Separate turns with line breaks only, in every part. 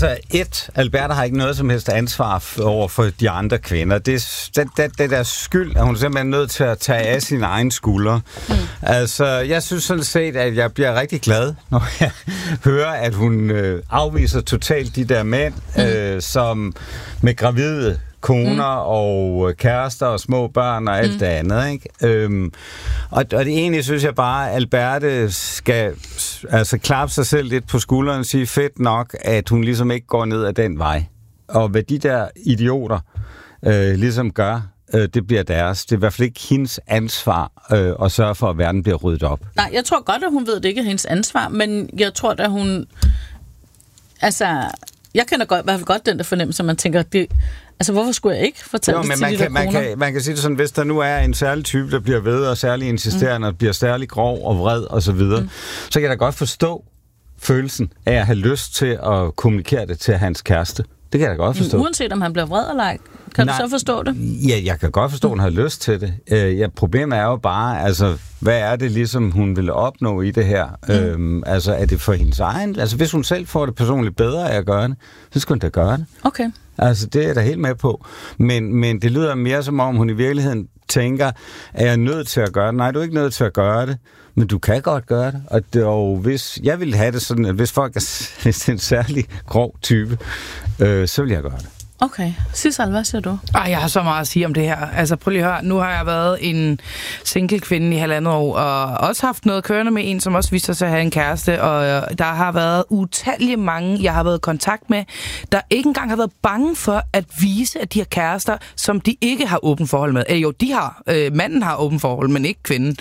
Altså, Alberte har ikke noget som helst ansvar over for de andre kvinder. Det der skyld, at hun simpelthen er nødt til at tage af sine egne skuldre. Altså, jeg synes sådan set, at jeg bliver rigtig glad, når jeg hører, at hun afviser totalt de der mænd, som med gravide koner og kærester og små børn og alt det andet, ikke? Og det egentlig synes jeg bare, at Alberte skal klappe sig selv lidt på skulderen og sige, fedt nok, at hun ligesom ikke går ned ad den vej. Og hvad de der idioter ligesom gør, det bliver deres. Det er i hvert fald ikke hendes ansvar at sørge for, at verden bliver ryddet op.
Nej, jeg tror godt, at hun ved, at det ikke er hendes ansvar, men jeg tror, at hun... Altså, jeg kender godt, i hvert fald godt den der fornemmelse, man tænker, altså, hvorfor skulle jeg ikke fortælle det til de der koner?
Man kan sige det sådan, hvis der nu er en særlig type, der bliver ved og særlig insisterende, og bliver særlig grov og vred og så videre, så kan jeg da godt forstå følelsen af at have lyst til at kommunikere det til hans kæreste. Det kan jeg da godt forstå.
Uanset om han bliver vred eller ej, kan du så forstå det?
Ja, jeg kan godt forstå, at hun har lyst til det. Problemet er jo bare, altså, hvad er det ligesom, hun vil opnå i det her? Altså, er det for hendes egen? Altså, hvis hun selv får det personligt bedre af at gøre det, så skal hun da gøre det.
Okay. Altså,
det er jeg da helt med på. Men det lyder mere som om, hun i virkeligheden tænker, er jeg nødt til at gøre det? Nej, du er ikke nødt til at gøre det. Men du kan godt gøre det. Og hvis jeg ville have det sådan, at hvis folk er en særlig grov type, så vil jeg gøre det.
Okay. Sissel, hvad siger du?
Jeg har så meget at sige om det her. Altså, prøv lige at høre. Nu har jeg været en single kvinde i 1,5 år, og også haft noget kørende med en, som også viste sig at have en kæreste, og der har været utallige mange, jeg har været i kontakt med, der ikke engang har været bange for at vise, at de har kærester, som de ikke har åbent forhold med. Jo, de har. Manden har åbent forhold, men ikke kvinden.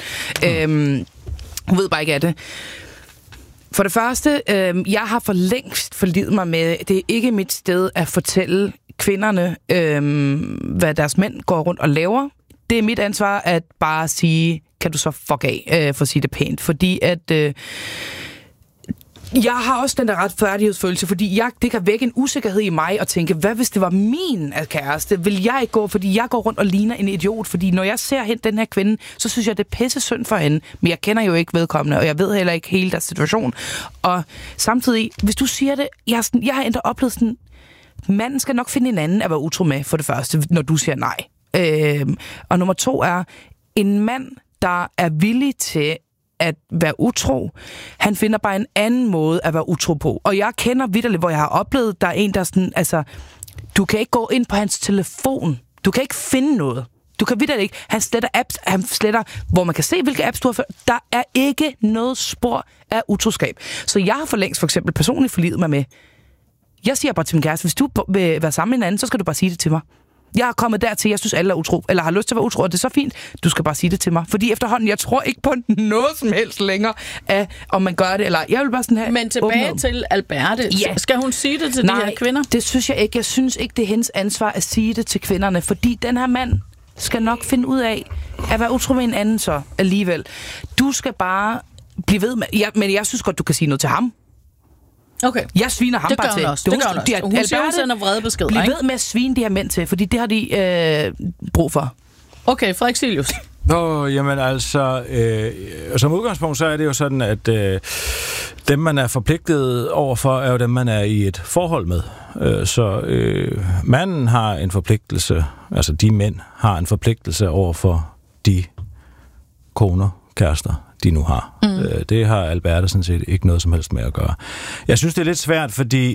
Hun ved bare ikke af det. For det første, jeg har for længst forlidet mig med, det er ikke mit sted at fortælle kvinderne, hvad deres mænd går rundt og laver. Det er mit ansvar at bare sige, kan du så fuck af, for at sige det pænt. Fordi at... Jeg har også den der retfærdighedsfølelse, fordi det kan vække en usikkerhed i mig og tænke, hvad hvis det var min kæreste? Vil jeg ikke gå, fordi jeg går rundt og ligner en idiot? Fordi når jeg ser den her kvinde, så synes jeg, det er pisse synd for hende. Men jeg kender jo ikke vedkommende, og jeg ved heller ikke hele deres situation. Og samtidig, hvis du siger det, jeg har endda oplevet sådan, manden skal nok finde en anden at være utro med, for det første, når du siger nej. Og nummer 2 er, en mand, der er villig til at være utro, han finder bare en anden måde at være utro på. Og jeg kender vitterligt, hvor jeg har oplevet, der er en, der sådan, altså, du kan ikke gå ind på hans telefon. Du kan ikke finde noget. Du kan vitterligt ikke. Han sletter apps, han sletter, hvor man kan se, hvilke apps du har. Der er ikke noget spor af utroskab. Så jeg har for længst for eksempel personligt forlidet mig med, jeg siger bare til min kæreste, hvis du vil være sammen med en anden, så skal du bare sige det til mig. Jeg er kommet dertil, jeg synes alle er utro, eller har lyst til at være utro, og det er så fint. Du skal bare sige det til mig. Fordi efterhånden, jeg tror ikke på noget som helst længere, af om man gør det, eller jeg vil bare sådan have...
Men tilbage til Alberte. Ja. Skal hun sige det til de her kvinder?
Det synes jeg ikke. Jeg synes ikke, det er hendes ansvar at sige det til kvinderne, fordi den her mand skal nok finde ud af at være utro med en anden så alligevel. Du skal bare blive ved med... men jeg synes godt, du kan sige noget til ham.
Okay.
Jeg sviner ham bare til.
Det gør hun også. Hun siger, hun sender vrede beskeder.
Bliv ved med at svine de her mænd til, fordi det har de brug for.
Okay, Frederik Silius.
Jamen altså, som udgangspunkt så er det jo sådan, at dem man er forpligtet overfor, er jo dem man er i et forhold med. Så manden har en forpligtelse, altså de mænd har en forpligtelse overfor de koner, kærester, de nu har. Det har Alberte sådan set ikke noget som helst med at gøre. Jeg synes, det er lidt svært, fordi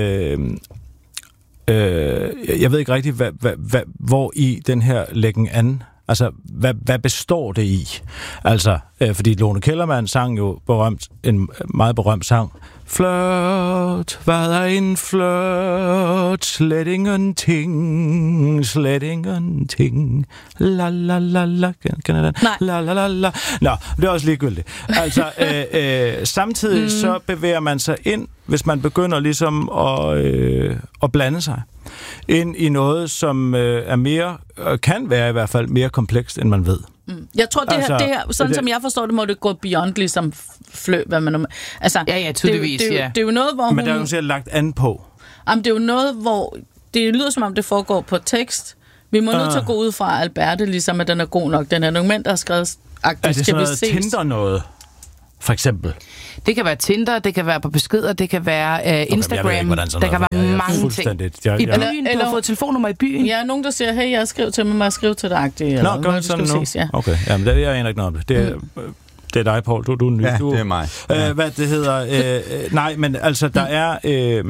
jeg ved ikke rigtigt, hvor i den her læggen an, altså, hvad består det i? Altså, fordi Lone Kellermann sang jo en meget berømt sang, Flirt, hvad er en flirt? Slet ingenting, la la la la, kender den? La la la la. Nå, det er også ligegyldigt. Altså, samtidig så bevæger man sig ind, hvis man begynder ligesom at blande sig ind i noget, som er mere, kan være i hvert fald mere komplekst, end man ved.
Jeg tror, det her sådan som jeg forstår det, må det gå beyond ligesom hvad man... Altså,
ja, tydeligvis,
det er jo noget, hvor
men der er jo sikkert lagt an på.
Jamen, det er jo noget, hvor... Det lyder som om, det foregår på tekst. Vi må nødt til at gå ud fra Alberte, ligesom at den er god nok. Den er nogle mænd, der har skrevet...
Er det sådan noget Tinder noget? For eksempel.
Det kan være Tinder, det kan være på beskeder, det kan være Instagram,
ikke,
der kan være mange ting. I byen, du har fået telefonnummer i byen.
Ja, nogen der siger, hey, jeg skriver til mig, må jeg skrive til dig?
Nå, gør det sådan nu? Ses, ja. Okay, jamen jeg aner ikke noget om det. Det er dig, Paul. Du er ny.
Ja, det er mig.
Hvad det hedder... nej, men altså, der er...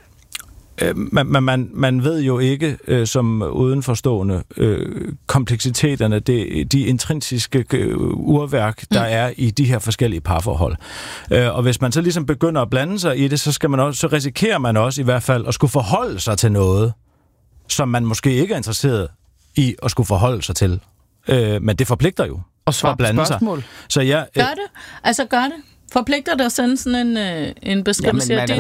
Man ved jo ikke, som udenforstående, kompleksiteterne, de intrinsiske urværk, der er i de her forskellige parforhold. Og hvis man så ligesom begynder at blande sig i det, så risikerer man også i hvert fald at skulle forholde sig til noget, som man måske ikke er interesseret i at skulle forholde sig til. Men det forpligter jo.
Og svare på spørgsmål.
Så ja,
gør det. Altså gør det. Forpligter dig at sende sådan en besked, der siger,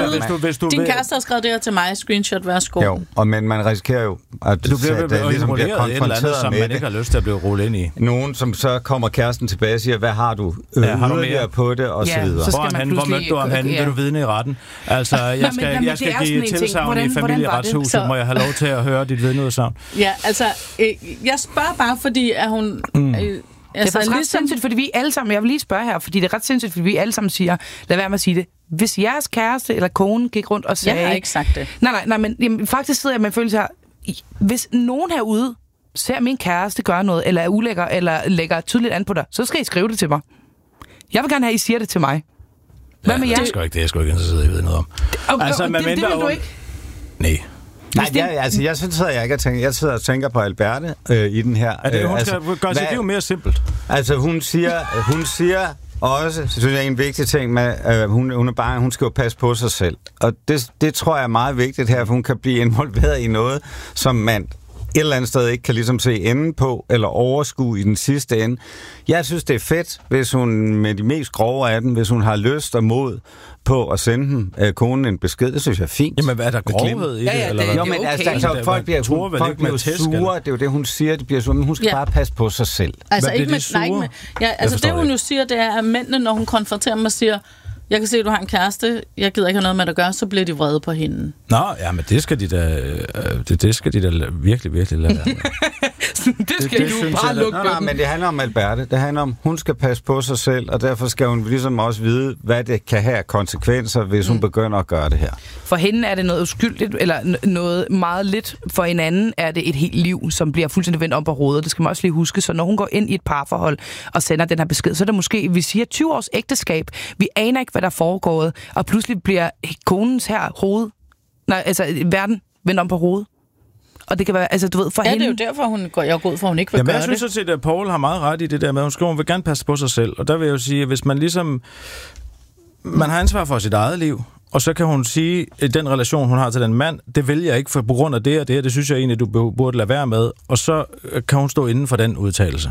din kæreste har skrevet det her til mig, screenshot, værsgo.
Jo, men man risikerer jo, at
du bliver ligesom konfronteret som man ikke har lyst til at blive rullet ind i.
Nogen, som så kommer kæresten tilbage og siger, hvad har du yderligere på det, og så videre.
Hvor mødte du ham henne? Vil du vidne i retten? Altså, jeg skal give tilsagn i familieretshuset, må jeg have lov til at høre dit vidneudsagn?
Ja, altså, jeg spørger bare, fordi at hun...
Det er faktisk ret sindssygt, fordi vi alle sammen, jeg vil lige spørge her, fordi det er ret sindssygt, fordi vi alle sammen siger, lad være med at sige det. Hvis jeres kæreste eller kone gik rundt og sagde...
Jeg har ikke sagt det.
Nej, men jamen, faktisk sidder jeg med en følelse her. Hvis nogen herude ser min kæreste gøre noget, eller er ulækker, eller lægger tydeligt an på dig, så skal I skrive det til mig. Jeg vil gerne have, at I siger det til mig. Hvad med jer?
Det er sgu ikke interesseret i at vide noget om.
Altså, det vil du ikke?
Nej.
Nej, jeg synes, at jeg sidder og tænker på Alberte i den her.
Hun skal gøre sit liv mere simpelt.
Altså, hun siger også, synes jeg er en vigtig ting med, hun skal jo passe på sig selv. Og det tror jeg er meget vigtigt her, for hun kan blive involveret i noget, som man et eller andet sted ikke kan ligesom se enden på, eller overskue i den sidste ende. Jeg synes, det er fedt, hvis hun med de mest grove af dem, hvis hun har lyst og mod på at sende konen en besked. Det synes jeg er fint.
Jamen, er der grovhed i det?
Ja, eller hvad?
Jo, men okay. Altså, folk bliver sure. Det er jo det, hun siger. Det bliver sure, men hun skal bare passe på sig selv.
Altså, ikke med... det hun jo siger, det er, at mændene, når hun konfronterer mig og siger, jeg kan se, at du har en kæreste, jeg gider ikke have noget med at gøre, så bliver de vrede på hende.
Nå, ja, men det skal de da virkelig, virkelig lade være.
Det skal du bare lukke.
Nej, men det handler om Alberte. Det handler om, hun skal passe på sig selv, og derfor skal hun ligesom også vide, hvad det kan have konsekvenser, hvis hun begynder at gøre det her.
For hende er det noget uskyldigt, eller noget meget lidt. For en anden er det et helt liv, som bliver fuldstændig vendt om på hovedet. Det skal man også lige huske. Så når hun går ind i et parforhold og sender den her besked, så er det måske, vi siger 20 års ægteskab. Vi aner ikke, hvad der er foregået, og pludselig bliver konens her verden vendt om på hovedet. Og det kan være, altså du ved, for hende...
det er jo derfor, jeg går ud for, hun ikke vil gøre det.
Jeg synes at Paul har meget ret i det der med, at hun vil gerne passe på sig selv. Og der vil jeg jo sige, at hvis man ligesom... Man har ansvar for sit eget liv, og så kan hun sige, at den relation, hun har til den mand, det vil jeg ikke, for på grund af det og det, det synes jeg egentlig, du burde lade være med. Og så kan hun stå inden for den udtalelse.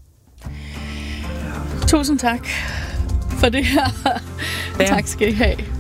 Tusind tak for det her. Tak skal I have.